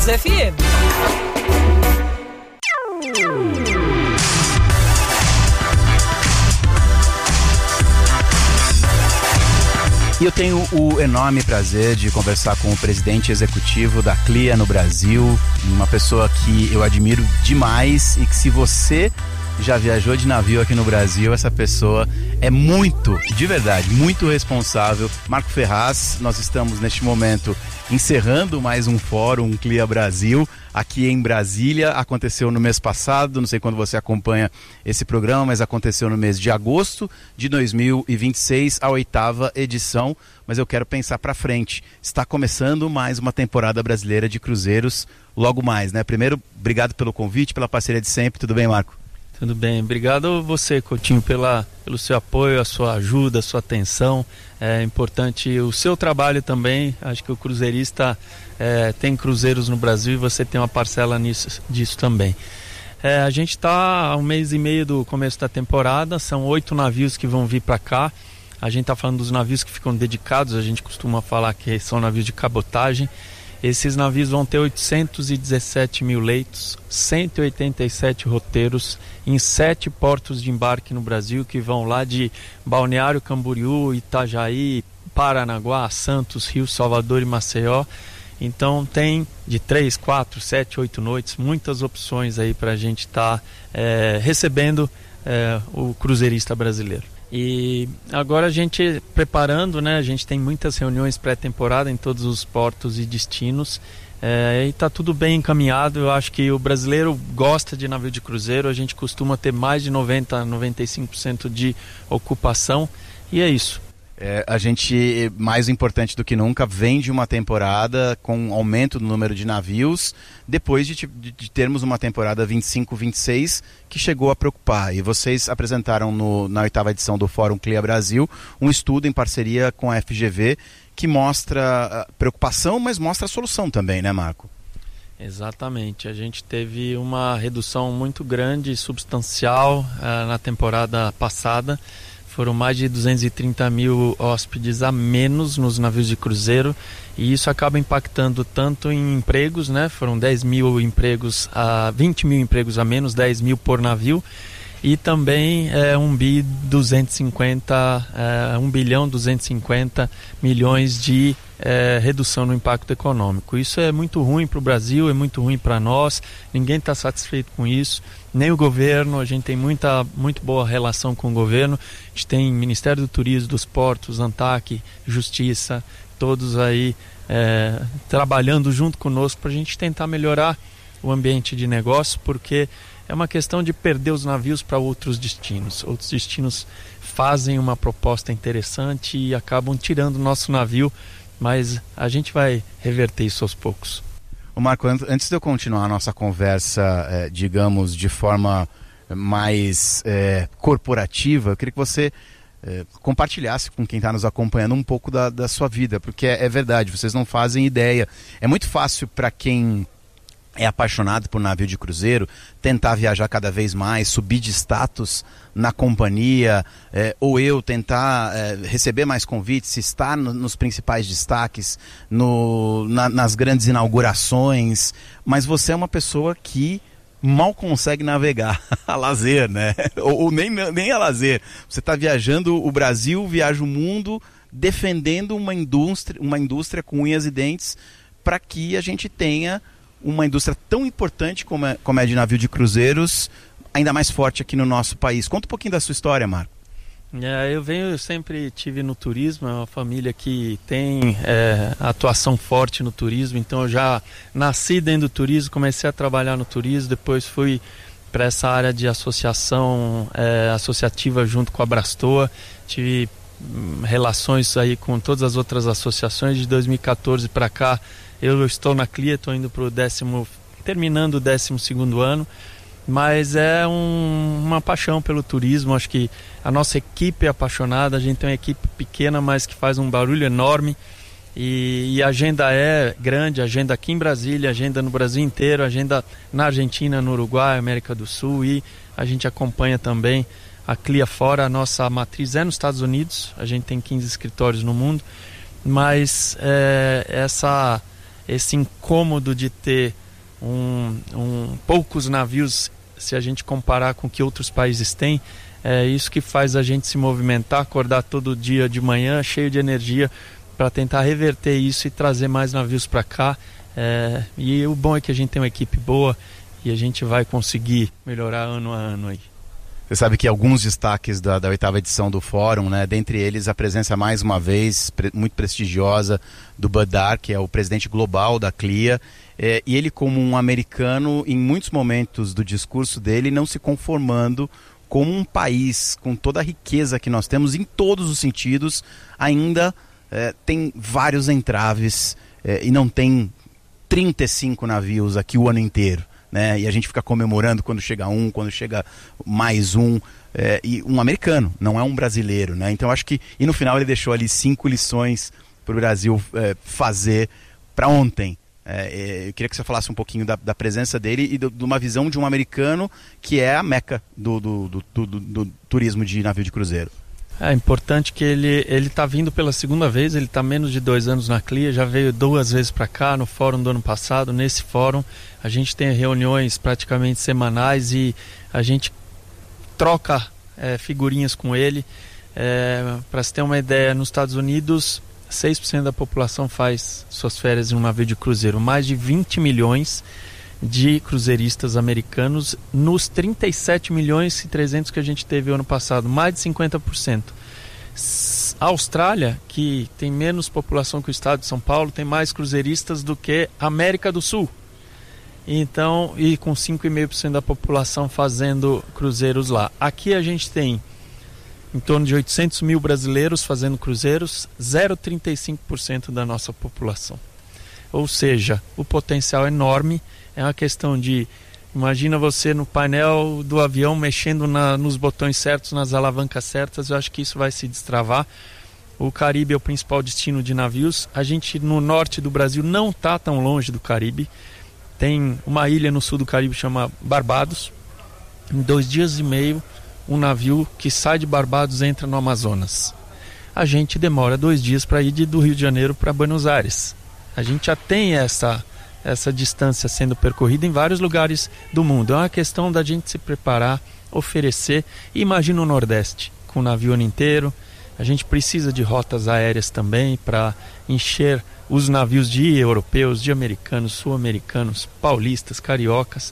FM. E eu tenho o enorme prazer de conversar com o presidente executivo da CLIA no Brasil, uma pessoa que eu admiro demais e que, se você já viajou de navio aqui no Brasil, essa pessoa é muito, de verdade, muito responsável. Marco Ferraz, nós estamos neste momento encerrando mais um fórum CLIA Brasil aqui em Brasília. Aconteceu no mês passado, não sei quando você acompanha esse programa, mas aconteceu no mês de agosto de 2026, a 8ª edição. Mas eu quero pensar para frente. Está começando mais uma temporada brasileira de cruzeiros logo mais, né? Primeiro, obrigado pelo convite, pela parceria de sempre. Tudo bem, Marco? Tudo bem, obrigado a você, Coutinho, pelo seu apoio, a sua ajuda, a sua atenção. É importante o seu trabalho também. Acho que o cruzeirista tem cruzeiros no Brasil e você tem uma parcela disso também. A gente está há 1 mês e meio do começo da temporada, são 8 navios que vão vir para cá. A gente está falando dos navios que ficam dedicados, a gente costuma falar que são navios de cabotagem. Esses navios vão ter 817 mil leitos, 187 roteiros em 7 portos de embarque no Brasil, que vão lá de Balneário Camboriú, Itajaí, Paranaguá, Santos, Rio, Salvador e Maceió. Então tem de 3, 4, 7, 8 noites, muitas opções aí para a gente estar recebendo o cruzeirista brasileiro. E agora a gente preparando, né? A gente tem muitas reuniões pré-temporada em todos os portos e destinos, e está tudo bem encaminhado. Eu acho que o brasileiro gosta de navio de cruzeiro, a gente costuma ter mais de 90-95% de ocupação, e é isso. A gente, mais importante do que nunca, vem de uma temporada com aumento no número de navios, depois de termos uma temporada 25-26 que chegou a preocupar. E vocês apresentaram na 8ª edição do Fórum CLIA Brasil um estudo em parceria com a FGV que mostra preocupação, mas mostra a solução também, né, Marco? Exatamente, a gente teve uma redução muito grande e substancial na temporada passada. Foram mais de 230 mil hóspedes a menos nos navios de cruzeiro, e isso acaba impactando tanto em empregos, né? Foram 10 mil empregos, 20 mil empregos a menos, 10 mil por navio, e também 1 bilhão 250 milhões de redução no impacto econômico. Isso é muito ruim para o Brasil, é muito ruim para nós, ninguém está satisfeito com isso, nem o governo. A gente tem muito boa relação com o governo, a gente tem Ministério do Turismo, dos Portos, ANTAC, Justiça, todos aí trabalhando junto conosco para a gente tentar melhorar o ambiente de negócio, porque é uma questão de perder os navios para outros destinos. Outros destinos fazem uma proposta interessante e acabam tirando o nosso navio, mas a gente vai reverter isso aos poucos. Marco, antes de eu continuar a nossa conversa, digamos, de forma mais corporativa, eu queria que você compartilhasse com quem está nos acompanhando um pouco da sua vida, porque é verdade, vocês não fazem ideia. É muito fácil para quem é apaixonado por navio de cruzeiro tentar viajar cada vez mais, subir de status na companhia, ou eu tentar receber mais convites, estar nos principais destaques, nas grandes inaugurações, mas você é uma pessoa que mal consegue navegar a lazer, né? ou nem a lazer. Você está viajando o Brasil, viaja o mundo, defendendo uma indústria com unhas e dentes, para que a gente tenha uma indústria tão importante como é de navio de cruzeiros, ainda mais forte aqui no nosso país. Conta um pouquinho da sua história, Marco. Eu sempre tive no turismo, é uma família que tem atuação forte no turismo, então eu já nasci dentro do turismo, comecei a trabalhar no turismo, depois fui para essa área de associativa junto com a Brastoa, tive relações aí com todas as outras associações. De 2014 para cá eu estou na CLIA, estou indo para terminando o 12º ano, mas é uma paixão pelo turismo. Acho que a nossa equipe é apaixonada, a gente tem uma equipe pequena, mas que faz um barulho enorme, e a agenda é grande, a agenda aqui em Brasília, a agenda no Brasil inteiro, a agenda na Argentina, no Uruguai, América do Sul, e a gente acompanha também a CLIA fora. A nossa matriz é nos Estados Unidos, a gente tem 15 escritórios no mundo, mas esse incômodo de ter poucos navios, se a gente comparar com o que outros países têm, é isso que faz a gente se movimentar, acordar todo dia de manhã cheio de energia para tentar reverter isso e trazer mais navios para cá. E o bom é que a gente tem uma equipe boa e a gente vai conseguir melhorar ano a ano aí. Você sabe que alguns destaques da 8ª edição do Fórum, né, dentre eles a presença mais uma vez muito prestigiosa do Bud Dark, que é o presidente global da CLIA, e ele, como um americano, em muitos momentos do discurso dele, não se conformando como um país com toda a riqueza que nós temos em todos os sentidos, ainda tem vários entraves e não tem 35 navios aqui o ano inteiro. Né? E a gente fica comemorando quando chega um, quando chega mais um, e um americano, não é um brasileiro, né? Então acho que, e no final ele deixou ali 5 lições para o Brasil fazer para ontem. Eu queria que você falasse um pouquinho da presença dele e de uma visão de um americano que é a meca do turismo de navio de cruzeiro. É importante que ele está vindo pela segunda vez, ele está menos de 2 anos na CLIA, já veio 2 vezes para cá, no fórum do ano passado. Nesse fórum a gente tem reuniões praticamente semanais e a gente troca figurinhas com ele. Para se ter uma ideia, nos Estados Unidos 6% da população faz suas férias em um navio de cruzeiro, mais de 20 milhões de cruzeiristas americanos nos 37 milhões e 300 que a gente teve ano passado, mais de 50%. A Austrália, que tem menos população que o estado de São Paulo, tem mais cruzeiristas do que a América do Sul. Então, e com 5,5% da população fazendo cruzeiros lá. Aqui a gente tem em torno de 800 mil brasileiros fazendo cruzeiros, 0,35% da nossa população. Ou seja, o potencial é enorme. É uma questão de, imagina você no painel do avião mexendo nos botões certos, nas alavancas certas. Eu acho que isso vai se destravar. O Caribe é o principal destino de navios. A gente no norte do Brasil não está tão longe do Caribe. Tem uma ilha no sul do Caribe que chama Barbados. Em 2 dias e meio, um navio que sai de Barbados entra no Amazonas. A gente demora 2 dias para ir do Rio de Janeiro para Buenos Aires. A gente já tem essa distância sendo percorrida em vários lugares do mundo. É uma questão da gente se preparar, oferecer. E imagina o Nordeste, com o navio ano inteiro. A gente precisa de rotas aéreas também para encher os navios de europeus, de americanos, sul-americanos, paulistas, cariocas.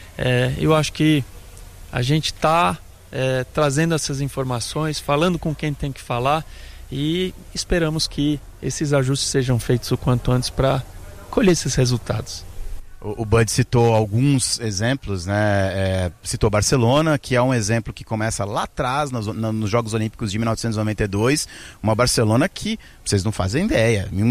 Eu acho que a gente está trazendo essas informações, falando com quem tem que falar e esperamos que esses ajustes sejam feitos o quanto antes para colher esses resultados. O Bud citou alguns exemplos, né? Citou Barcelona, que é um exemplo que começa lá atrás, nos Jogos Olímpicos de 1992. Uma Barcelona que, vocês não fazem ideia, em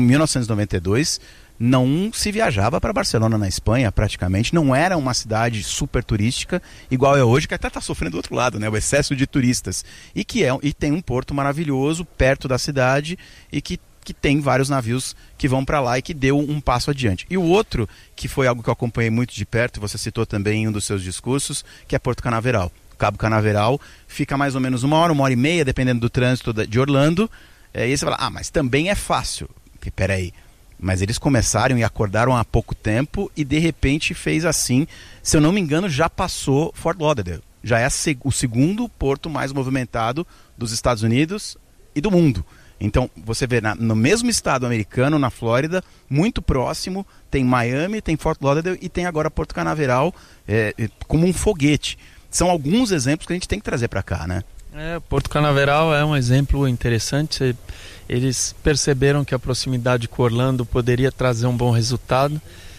1992 não se viajava para Barcelona na Espanha praticamente, não era uma cidade super turística, igual é hoje, que até está sofrendo do outro lado, né? O excesso de turistas. E tem um porto maravilhoso perto da cidade e que tem vários navios que vão para lá e que deu um passo adiante. E o outro, que foi algo que eu acompanhei muito de perto, você citou também em um dos seus discursos, que é Porto Canaveral. O Cabo Canaveral fica mais ou menos 1 hora, 1h30, dependendo do trânsito de Orlando. E aí você fala, mas também é fácil. Peraí, mas eles começaram e acordaram há pouco tempo e de repente fez assim, se eu não me engano, já passou Fort Lauderdale. Já é o segundo porto mais movimentado dos Estados Unidos e do mundo. Então, você vê no mesmo estado americano, na Flórida, muito próximo, tem Miami, tem Fort Lauderdale e tem agora Porto Canaveral como um foguete. São alguns exemplos que a gente tem que trazer para cá, né? Porto Canaveral é um exemplo interessante. Eles perceberam que a proximidade com Orlando poderia trazer um bom resultado.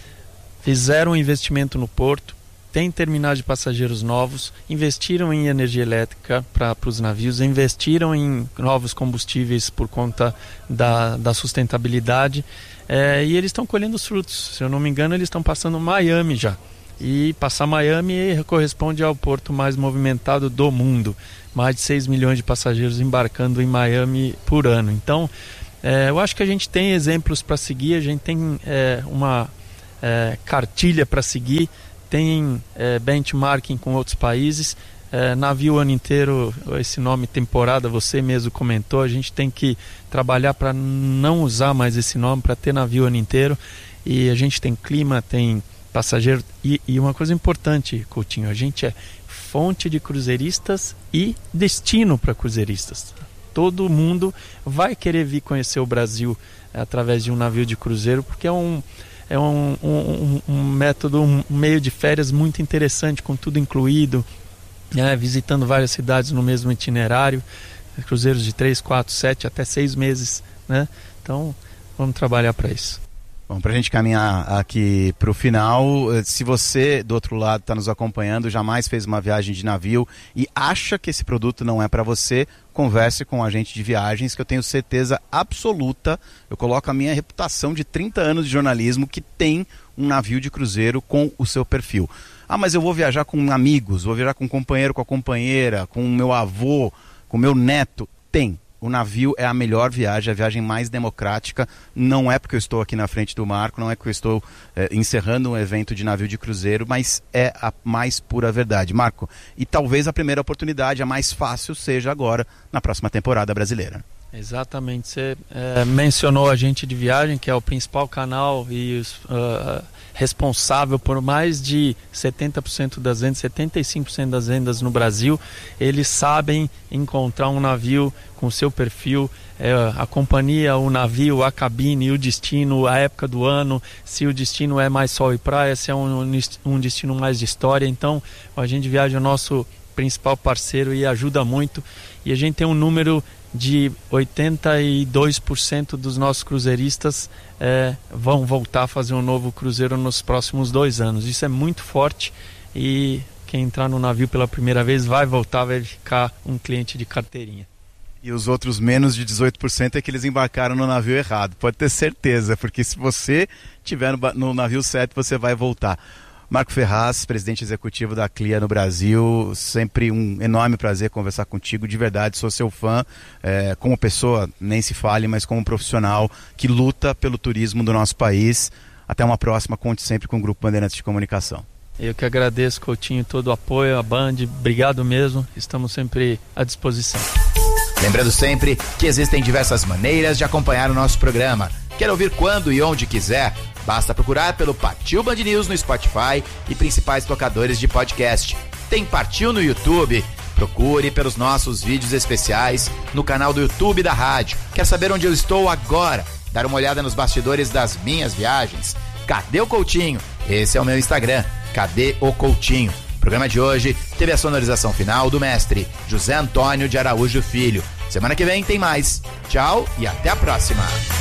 Fizeram um investimento no porto, tem terminais de passageiros novos, investiram em energia elétrica para os navios, investiram em novos combustíveis por conta da sustentabilidade, e eles estão colhendo os frutos. Se eu não me engano, eles estão passando Miami já. E passar Miami corresponde ao porto mais movimentado do mundo. Mais de 6 milhões de passageiros embarcando em Miami por ano. Então, eu acho que a gente tem exemplos para seguir, a gente tem uma cartilha para seguir, tem benchmarking com outros países. Navio ano inteiro, esse nome temporada, você mesmo comentou, a gente tem que trabalhar para não usar mais esse nome, para ter navio ano inteiro. e a gente tem clima, tem passageiro, e uma coisa importante, Coutinho, a gente é fonte de cruzeiristas e destino para cruzeiristas. Todo mundo vai querer vir conhecer o Brasil através de um navio de cruzeiro, porque é um método, um meio de férias muito interessante, com tudo incluído, visitando várias cidades no mesmo itinerário, cruzeiros de 3, 4, 7, até 6 meses, né? Então, vamos trabalhar para isso. Bom, para a gente caminhar aqui para o final, se você do outro lado está nos acompanhando, jamais fez uma viagem de navio e acha que esse produto não é para você, converse com um agente de viagens, que eu tenho certeza absoluta, eu coloco a minha reputação de 30 anos de jornalismo, que tem um navio de cruzeiro com o seu perfil. Ah, mas eu vou viajar com amigos, vou viajar com um companheiro, com a companheira, com o meu avô, com o meu neto. Tem. O navio é a melhor viagem, a viagem mais democrática. Não é porque eu estou aqui na frente do Marco, não é porque eu estou encerrando um evento de navio de cruzeiro, mas é a mais pura verdade. Marco, e talvez a primeira oportunidade, a mais fácil, seja agora, na próxima temporada brasileira. Exatamente, você mencionou a agente de viagem, que é o principal canal e responsável por mais de 70% das vendas, 75% das vendas no Brasil. Eles sabem encontrar um navio com o seu perfil, a companhia, o navio, a cabine, o destino, a época do ano, se o destino é mais sol e praia, se é um destino mais de história. Então, a agente de viagem é o nosso principal parceiro e ajuda muito, e a gente tem um número de 82% dos nossos cruzeiristas vão voltar a fazer um novo cruzeiro nos próximos 2 anos. Isso é muito forte, e quem entrar no navio pela primeira vez vai voltar, vai ficar um cliente de carteirinha. E os outros menos de 18% é que eles embarcaram no navio errado, pode ter certeza, porque se você estiver no navio certo, você vai voltar. Marco Ferraz, presidente executivo da CLIA no Brasil, sempre um enorme prazer conversar contigo, de verdade, sou seu fã, como pessoa, nem se fale, mas como profissional que luta pelo turismo do nosso país. Até uma próxima, conte sempre com o Grupo Bandeirantes de Comunicação. Eu que agradeço, Coutinho, todo o apoio, a Band, obrigado mesmo, estamos sempre à disposição. Lembrando sempre que existem diversas maneiras de acompanhar o nosso programa. Quer ouvir quando e onde quiser? Basta procurar pelo Partiu Band News no Spotify e principais tocadores de podcast. Tem Partiu no YouTube? Procure pelos nossos vídeos especiais no canal do YouTube da rádio. Quer saber onde eu estou agora? Dar uma olhada nos bastidores das minhas viagens? Cadê o Coutinho? Esse é o meu Instagram, Cadê o Coutinho? O programa de hoje teve a sonorização final do mestre José Antônio de Araújo Filho. Semana que vem tem mais. Tchau e até a próxima.